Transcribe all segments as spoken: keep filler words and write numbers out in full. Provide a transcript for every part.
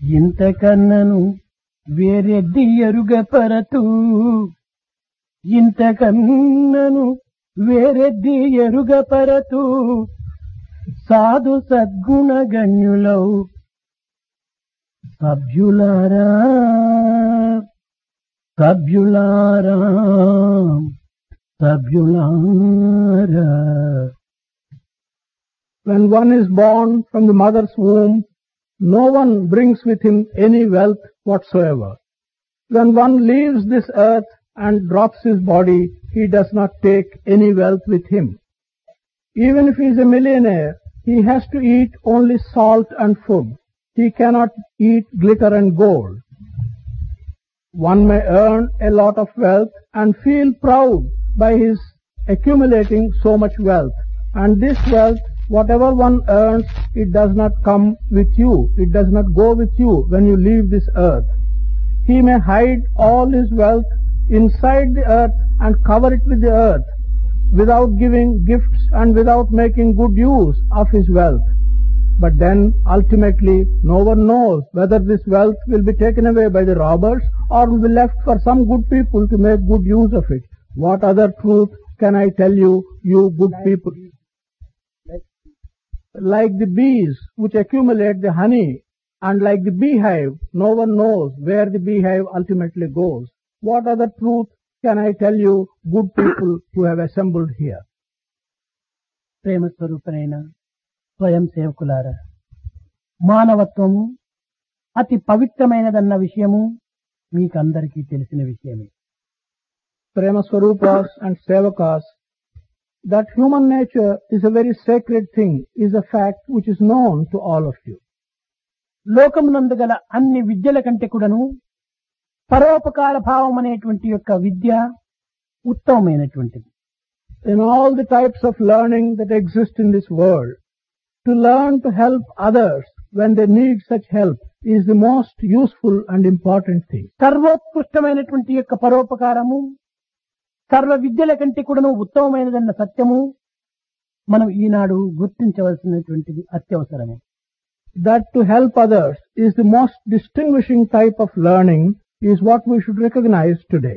ఇంతకన్నను వేరెద్ది ఎరుగపరతు ఇంతకన్నను వేరెద్ది ఎరుగపరతు సాధు సద్గుణ గణ్యులౌ సభ్యులారా సభ్యులారా సభ్యులారా. When one is born from the mother's womb, no one brings with him any wealth whatsoever. When one leaves this earth and drops his body, he does not take any wealth with him. Even if he is a millionaire, he has to eat only salt and food. He cannot eat glitter and gold. One may earn a lot of wealth and feel proud by his accumulating so much wealth. And this wealth, whatever one earns, it does not come with you. It does not go with you when you leave this earth. He may hide all his wealth inside the earth and cover it with the earth without giving gifts and without making good use of his wealth. But then ultimately no one knows whether this wealth will be taken away by the robbers or will be left for some good people to make good use of it. What other truth can I tell you, you good people? Like the bees which accumulate the honey, and like the beehive, no one knows where the beehive ultimately goes. What other truth can I tell you, good people who have assembled here? ప్రేమ స్వరూపనైన స్వయం సేవకులారా, మానవత్వము అతి పవిత్రమైనదన్న విషయము మీకందరికీ తెలిసిన విషయమే. Prema Swarupas and Sevakas, that human nature is a very sacred thing, is a fact which is known to all of you. లోకమునందు గల అన్ని విద్యల కంటే కూడాను పరోపకార భావం అనేటువంటి యొక్క విద్య ఉత్తమమైనటువంటిది. In all the types of learning that exist in this world, to learn to help others when they need such help is the most useful and important thing. సర్వోత్కృష్టమైనటువంటి యొక్క పరోపకారము సర్వ విద్యల కంటే కూడాను ఉత్తమమైనదన్న సత్యము మనం ఈనాడు గుర్తించవలసినటువంటిది అత్యవసరము. That to help others is the most distinguishing type of learning is what we should recognize today.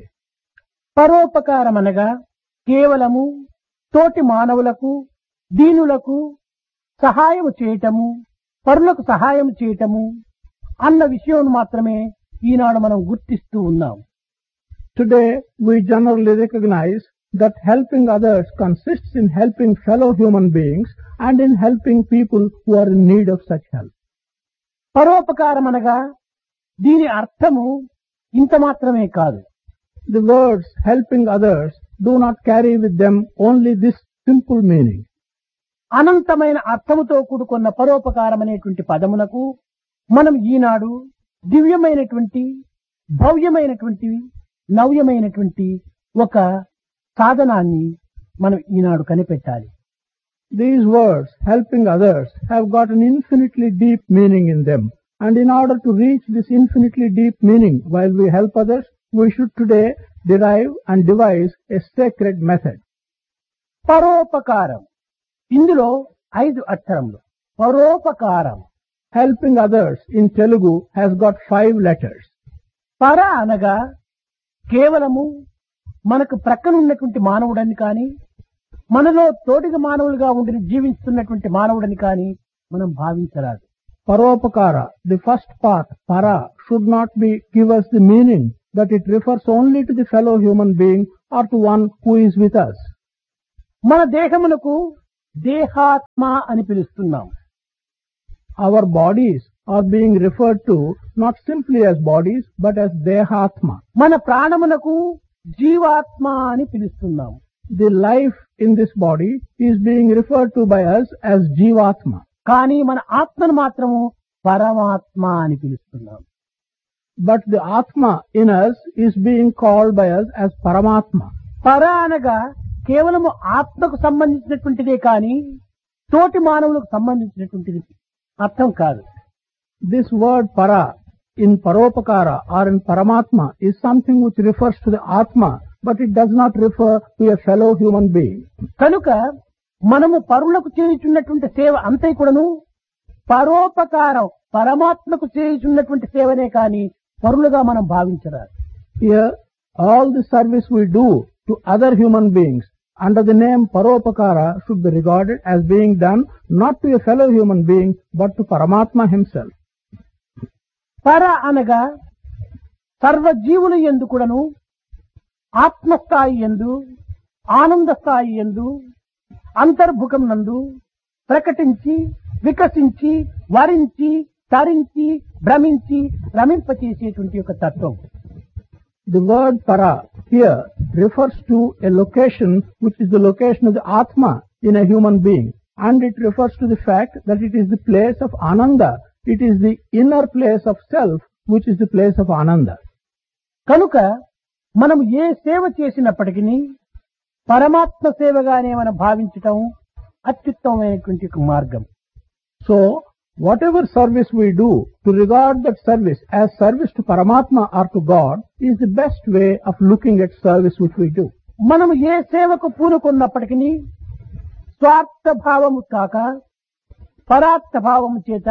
పరోపకారం అనగా కేవలము తోటి మానవులకు దీనులకు సహాయం చేయటము, పరులకు సహాయం చేయటము అన్న విషయం మాత్రమే ఈనాడు మనం గుర్తిస్తూ ఉన్నాం. Today we generally recognize that helping others consists in helping fellow human beings and in helping people who are in need of such help. పరోపకారం అనగా దీని అర్థము ఇంత మాత్రమే కాదు. The words helping others do not carry with them only this simple meaning. అనంతమైన అర్థముతో కూడుకున్న పరోపకారం అనేటువంటి పదమునకు మనం ఈనాడు దివ్యమైనటువంటి భవ్యమైనటువంటి నవ్యమైనటువంటి ఒక సాధనాన్ని మనం ఈనాడు కనిపెట్టాలి. These words, helping others, have got an infinitely deep meaning in them. And in order to reach this infinitely deep meaning while we help others, we should today derive and devise a sacred method. పరోపకారం, ఇందులో ఐదు అక్షరములు. పరోపకారం, helping others in Telugu has got five letters. పర అనగా కేవలము మనకు ప్రక్కనున్నటువంటి మానవుడని కానీ మనలో తోటిగా మానవులుగా ఉండి జీవిస్తున్నటువంటి మానవుడని కానీ మనం భావించరాదు. Paropakara, the first part, para, should not be give us the meaning that it refers only to the fellow human being or to one who is with us. మన దేహమునకు దేహాత్మ అని పిలుస్తున్నాం. Our bodies are being referred to not simply as bodies but as dehatma. మన ప్రాణమునకు జీవాత్మ అని పిలుస్తున్నాం. The life in this body is being referred to by us as jivatma. కానీ మన ఆత్మను మాత్రము పరమాత్మ అని పిలుస్తున్నాం. But the atma in us is being called by us as paramatma. పర అనగా కేవలము ఆత్మకు సంబంధించినటువంటిదే కానీ తోటి మానవులకు సంబంధించినటువంటిది అర్థం కాదు. This word para in paropakara or in paramatma is something which refers to the atma, but it does not refer to a fellow human being. కనుక మనము పరులకు చేయుచున్నటువంటి సేవ అంతే కూడాను పరోపకారం పరమాత్మకు చేయుచున్నటువంటి సేవనే కాని పరులుగా మనం భావించరాదు. Here, all the service we do to other human beings under the name Paropakara should be regarded as being done not to a fellow human being but to Paramatma himself. పర అనగా సర్వజీవుల యందు కూడాను ఆత్మస్థాయి యందు ఆనంద స్థాయి యందు అంతర్భుకం నందు ప్రకటించి వికసించి వరించి తరించి భ్రమించి రమింపచేసేటువంటి ఒక తత్వం. The word para here refers to a location which is the location of the Atma in a human being, and it refers to the fact that it is the place of Ananda. It is the inner place of self which is the place of Ananda. కనుక మనం ఏ సేవ చేసినప్పటికీ పరమాత్మ సేవగానే మనం భావించటం అత్యుత్తమమైనటువంటి ఒక మార్గం. So, whatever service we do, to regard that service as service to Paramatma or to God is the best way of looking at service which we do. మనం ఏ సేవకు పూనుకున్నప్పటికీ స్వార్థ భావము కాక పరార్థ భావము చేత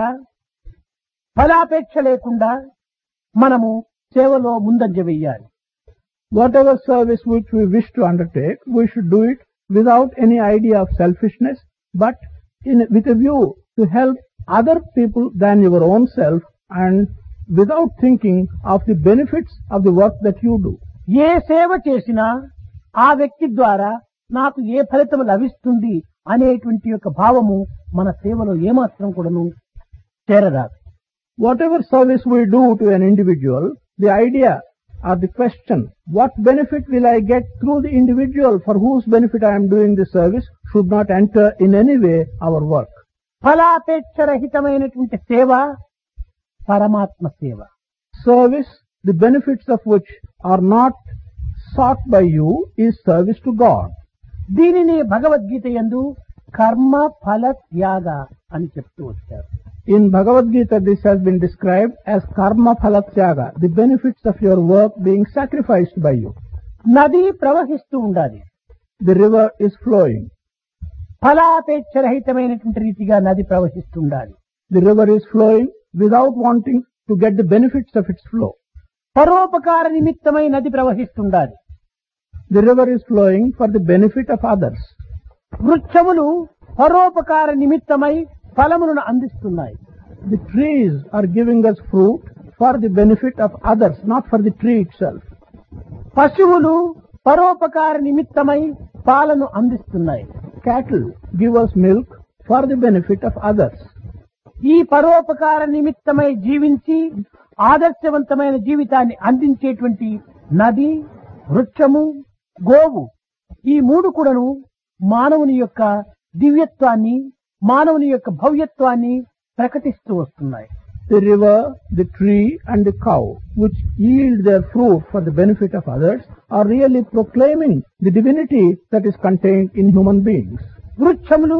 ఫలాపేక్ష లేకుండా మనము సేవలో ముందంజ వెయ్యాలి. Whatever service which we wish to undertake, we should do it without any idea of selfishness, but in, with a view to help other people than your own self and without thinking of the benefits of the work that you do. ఏ సేవ చేసినా ఆ వ్యక్తి ద్వారా నాకు ఏ ఫలితం లభిస్తుంది అనేటువంటి యొక్క భావము మన సేవలో ఏమాత్రం కూడాను చేరరాదు. Whatever service we do to an individual, the idea or the question, what benefit will I get through the individual for whose benefit I am doing this service, should not enter in any way our work. ఫలాపేక్ష రహితమైనటువంటి సేవ పరమాత్మ సేవ. Service, the benefits of which are not sought by you, is service to God. దీనిని భగవద్గీత యందు కర్మ ఫల త్యాగ అని చెప్తూ వచ్చారు. In Bhagavad Gita, this has been described as karma phala tyaga, the benefits of your work being sacrificed by you. నది ప్రవహిస్తూ ఉండాలి. The river is flowing. ఫలాపేక్ష రహితమైనటువంటి రీతిగా నది ప్రవహిస్తూ ఉండాలి. The river is flowing without wanting to get the benefits of its flow. పరోపకార నిమిత్తమై నది ప్రవహిస్తుండాలి. The river is flowing for the benefit of others. వృక్షములు పరోపకార నిమిత్తమై ఫలములను అందిస్తున్నాయి. The trees are giving us fruit for the benefit of others, not for the tree itself. పశువులు పరోపకార నిమిత్తమై పాలను అందిస్తున్నాయి. Cattle give us milk for the benefit of others. ఈ పరోపకార నిమిత్తమై జీవించి ఆదర్శవంతమైన జీవితాన్ని అందించేటువంటి నది, వృక్షము, గోవు ఈ మూడు కూడాను మానవుని యొక్క దివ్యత్వాన్ని, మానవుని యొక్క భవ్యత్వాన్ని ప్రకటిస్తూ వస్తున్నాయి. The river, the tree and the cow, which yield their fruit for the benefit of others, are really proclaiming the divinity that is contained in human beings. వృక్షములు,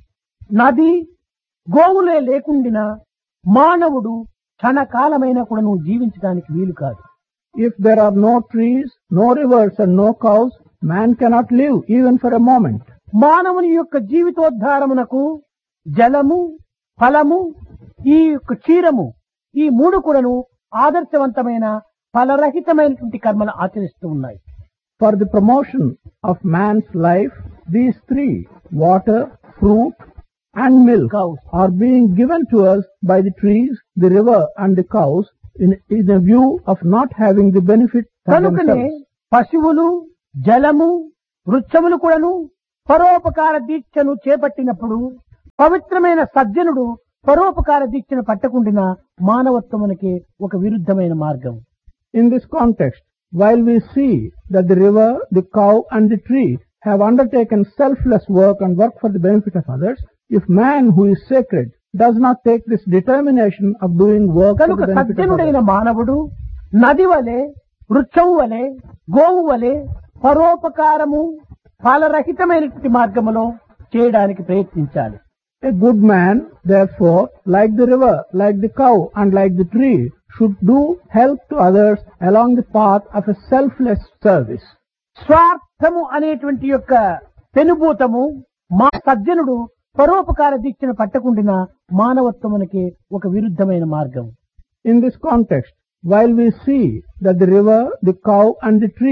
నది, గోవులే లేకుండినా మానవుడు క్షణకాలమైన కూడాను జీవించడానికి వీలు కాదు. If there are no trees, no rivers and no cows, man cannot live even for a moment. మానవుని యొక్క జీవితోద్ధారమునకు జలము, ఫలము, ఈ యొక్క క్షీరము ఈ మూడు కూడాను ఆదర్శవంతమైన ఫలరహితమైనటువంటి కర్మలు ఆచరిస్తూ ఉన్నాయి. For the promotion of man's life, these three, water, fruit and milk, Cows. are being given to us by the trees, the river and the cows in, in a view of not having the benefit for కనుకనే themselves. పశువులు, జలము, వృక్షములు కూడాను పరోపకార దీక్షను చేపట్టినప్పుడు పవిత్రమైన సజ్జనుడు పరోపకార దీక్షను పట్టకుండిన మానవత్వమునకి ఒక విరుద్ధమైన మార్గం. In this context, while we see that the river, the cow and the tree have undertaken selfless work and work for the benefit of others, if man who is sacred does not take this determination of doing work for కనుక the benefit of సజ్జనుడైన others, మానవుడు నది వలె, వృక్షము వలె, గోవు వలె పరోపకారము ఫలరహితమైనటువంటి మార్గములో చేయడానికి ప్రయత్నించాలి. a good man, therefore, like the river, like the cow and like the tree, should do help to others along the path of a selfless service. స్వార్థము అనేటువంటి యొక్క పెనుభూతము మా సజ్జనుడు పరోపకార దీక్షను పట్టకుండిన మానవత్వమునకే ఒక విరుద్ధమైన మార్గం. In this context, while we see that the river, the cow and the tree